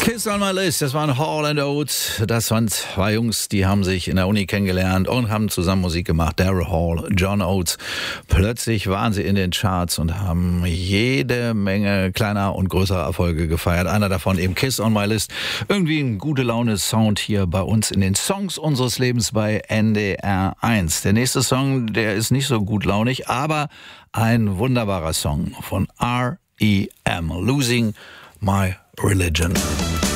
Kiss on my list, das waren Hall and Oates. Das waren zwei Jungs, die haben sich in der Uni kennengelernt und haben zusammen Musik gemacht. Daryl Hall, John Oates. Plötzlich waren sie in den Charts und haben jede Menge kleiner und größerer Erfolge gefeiert. Einer davon eben Kiss on my list. Irgendwie ein gute Laune-Sound hier bei uns in den Songs unseres Lebens bei NDR 1. Der nächste Song, der ist nicht so gut launig, aber ein wunderbarer Song von R.E.M. Losing My Religion.